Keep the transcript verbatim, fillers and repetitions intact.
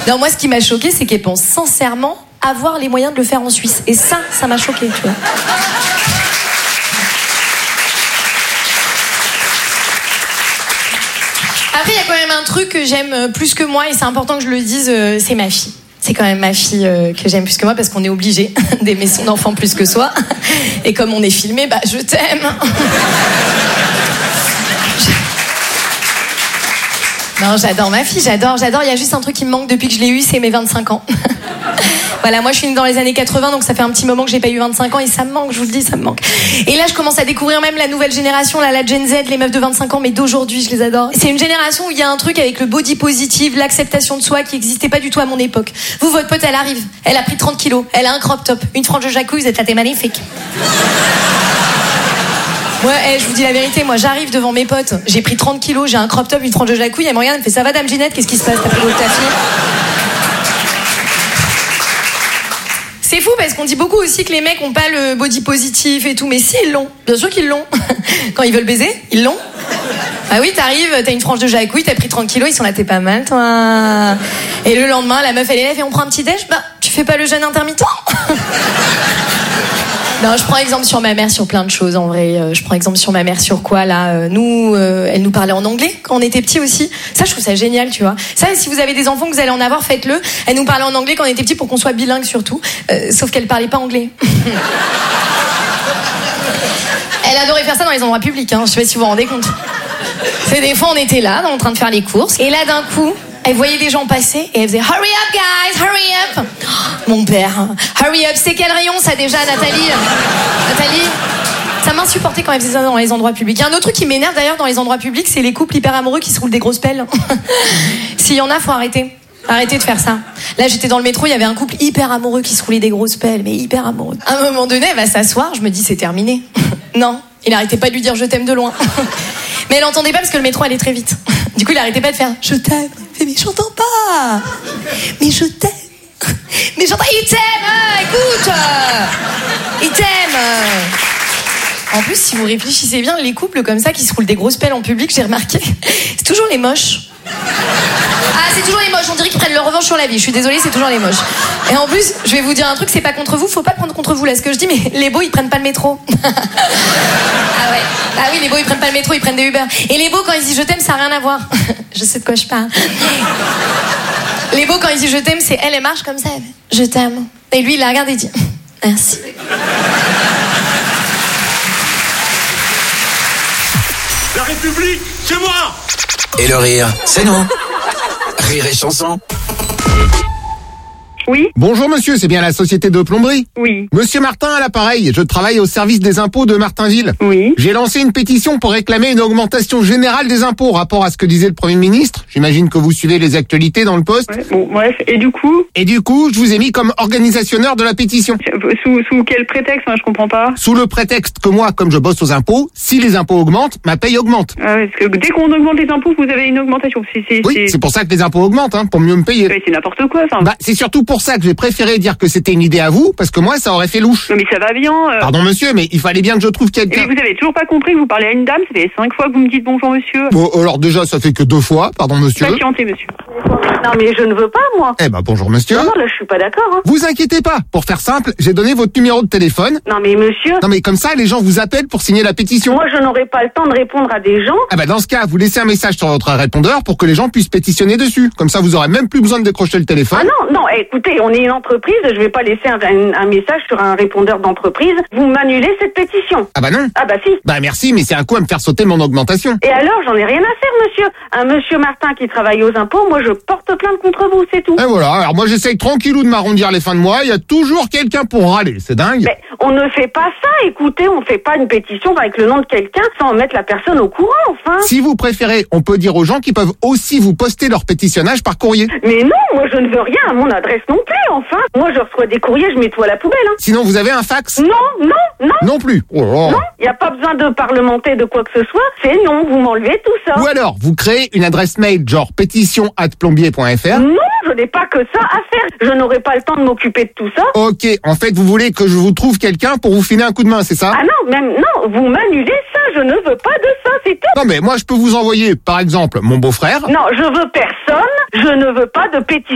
Non, moi, ce qui m'a choqué, c'est qu'elle pense sincèrement avoir les moyens de le faire en Suisse. Et ça, ça m'a choqué, tu vois. Après, il y a quand même un truc que j'aime plus que moi, et c'est important que je le dise, euh, c'est ma fille. C'est quand même ma fille euh, que j'aime plus que moi, parce qu'on est obligé d'aimer son enfant plus que soi. Et comme on est filmé, bah je t'aime. Non, j'adore ma fille, j'adore, j'adore. Il y a juste un truc qui me manque depuis que je l'ai eue, c'est mes vingt-cinq ans. Voilà, moi je suis née dans les années quatre-vingts, donc ça fait un petit moment que j'ai pas eu vingt-cinq ans et ça me manque, je vous le dis, ça me manque. Et là, je commence à découvrir même la nouvelle génération, là, la Gen Z, les meufs de vingt-cinq ans, mais d'aujourd'hui, je les adore. C'est une génération où il y a un truc avec le body positive, l'acceptation de soi qui existait pas du tout à mon époque. Vous, votre pote, elle arrive, elle a pris trente kilos, elle a un crop top, une frange de jacouille, vous êtes là, t'es magnifique. Ouais, hey, je vous dis la vérité, moi j'arrive devant mes potes, j'ai pris trente kilos, j'ai un crop top, une frange de jacouille, elle me regarde, elle me fait ça va dame Ginette, qu'est-ce qui se passe, t'as pris l'eau de ta fille? C'est fou parce qu'on dit beaucoup aussi que les mecs ont pas le body positif et tout, mais si, ils l'ont, bien sûr qu'ils l'ont. Quand ils veulent baiser, ils l'ont. Ah oui, t'arrives, t'as une frange de jacouille, t'as pris trente kilos, ils sont là, t'es pas mal toi. Et le lendemain, la meuf elle est là, et on prend un petit déj, bah tu fais pas le jeûne intermittent? Non, je prends exemple sur ma mère sur plein de choses en vrai. Euh, je prends exemple sur ma mère sur quoi là euh, Nous, euh, elle nous parlait en anglais quand on était petits aussi. Ça, je trouve ça génial, tu vois. Ça, si vous avez des enfants que vous allez en avoir, faites-le. Elle nous parlait en anglais quand on était petits pour qu'on soit bilingue surtout. Euh, sauf qu'elle parlait pas anglais. Elle adorait faire ça dans les endroits publics. Hein. Je sais pas si vous vous rendez compte. C'est des fois on était là, en train de faire les courses, et là d'un coup. Elle voyait des gens passer et elle faisait « Hurry up, guys, hurry up !» oh, mon père, « Hurry up !» C'est quel rayon, ça, déjà, Nathalie Nathalie Ça m'insupportait quand elle faisait ça dans les endroits publics. Il y a un autre truc qui m'énerve, d'ailleurs, dans les endroits publics, c'est les couples hyper amoureux qui se roulent des grosses pelles. S'il y en a, faut arrêter. Arrêtez de faire ça. Là, j'étais dans le métro, il y avait un couple hyper amoureux qui se roulait des grosses pelles, mais hyper amoureux. À un moment donné, elle va s'asseoir, je me dis « C'est terminé. » Non, il arrêtait pas de lui dire « Je t'aime » de loin. Mais elle entendait pas parce que le métro allait très vite. Du coup, il arrêtait pas de faire « Je t'aime ». Mais j'entends pas. Mais je t'aime. Mais j'entends. Il t'aime, hein, écoute. Il t'aime. En plus, si vous réfléchissez bien, les couples comme ça qui se roulent des grosses pelles en public, j'ai remarqué, c'est toujours les moches. Ah, c'est toujours les moches. On dirait qu'ils prennent leur revanche sur la vie. Je suis désolée, c'est toujours les moches. Et en plus, je vais vous dire un truc, c'est pas contre vous. Faut pas prendre contre vous là ce que je dis, mais les beaux ils prennent pas le métro. Ah ouais. Ah oui, les beaux ils prennent pas le métro, ils prennent des Uber. Et les beaux quand ils disent je t'aime, ça a rien à voir. Je sais de quoi je parle. Les beaux quand ils disent je t'aime, c'est elle, elle marche comme ça. Elle fait, je t'aime. Et lui il la regarde et dit merci. La République, c'est moi. Et le rire, c'est nous. Rire et chanson. Oui. Bonjour monsieur, c'est bien la société de plomberie? Oui. Monsieur Martin à l'appareil, je travaille au service des impôts de Martinville. Oui. J'ai lancé une pétition pour réclamer une augmentation générale des impôts, rapport à ce que disait le Premier ministre. J'imagine que vous suivez les actualités dans le poste. Ouais, bon, bref, et du coup Et du coup, je vous ai mis comme organisationneur de la pétition. Sous, sous quel prétexte, hein, je comprends pas. Sous le prétexte que moi, comme je bosse aux impôts, si les impôts augmentent, ma paye augmente. Ah, parce que dès qu'on augmente les impôts, vous avez une augmentation. C'est, c'est, Oui, c'est... c'est pour ça que les impôts augmentent, hein, pour mieux me payer. Ouais, c'est n'importe quoi, ça. Bah, c'est surtout pour ça que j'ai préféré dire que c'était une idée à vous, parce que moi, ça aurait fait louche. Non, mais ça va bien. Euh... Pardon, monsieur, mais il fallait bien que je trouve quelqu'un. Mais vous avez toujours pas compris que vous parlez à une dame, ça fait cinq fois que vous me dites bonjour, monsieur. Bon, alors déjà, ça fait que deux fois, pardon, monsieur. Patientez, monsieur. Non, mais je ne veux pas, moi. Eh ben, bonjour, monsieur. Non, non, là, je suis pas d'accord, hein. Vous inquiétez pas. Pour faire simple, j'ai donné votre numéro de téléphone. Non, mais monsieur. Non, mais comme ça, les gens vous appellent pour signer la pétition. Moi, je n'aurai pas le temps de répondre à des gens. Ah bah, dans ce cas, vous laissez un message sur votre répondeur pour que les gens puissent pétitionner dessus. Comme ça, vous aurez même plus besoin de décrocher le téléphone. Ah non, non, écoutez, on est une entreprise, je vais pas laisser un, un, un message sur un répondeur d'entreprise. Vous m'annulez cette pétition. Ah bah non. Ah bah si. Bah merci, mais c'est un coup à me faire sauter mon augmentation. Et alors, j'en ai rien à faire, monsieur. Un monsieur Martin qui travaille aux impôts, moi je porte plainte contre vous, c'est tout. Et voilà, alors moi j'essaye tranquillou de m'arrondir les fins de mois, il y a toujours quelqu'un pour râler, c'est dingue. Mais on ne fait pas ça, écoutez, on fait pas une pétition avec le nom de quelqu'un sans mettre la personne au courant, enfin. Si vous préférez, on peut dire aux gens qu'ils peuvent aussi vous poster leur pétitionnage par courrier. Mais non, moi je ne veux rien à mon adresse non plus, enfin. Moi je reçois des courriers, je mets tout à la poubelle, hein. Sinon vous avez un fax? Non, non, non. Non plus. Oh là. Non, il n'y a pas besoin de parlementer de quoi que ce soit, c'est non, vous m'enlevez tout ça. Ou alors, vous créez une adresse mail genre pétition arobase plombier point f r. Non, je n'ai pas que ça à faire. Je n'aurai pas le temps de m'occuper de tout ça. Ok, en fait, vous voulez que je vous trouve quelqu'un pour vous filer un coup de main, c'est ça? Ah non, même non, vous m'annulez ça, je ne veux pas de ça, c'est tout. Non mais moi je peux vous envoyer, par exemple, mon beau-frère. Non, je veux personne, je ne veux pas de pétition.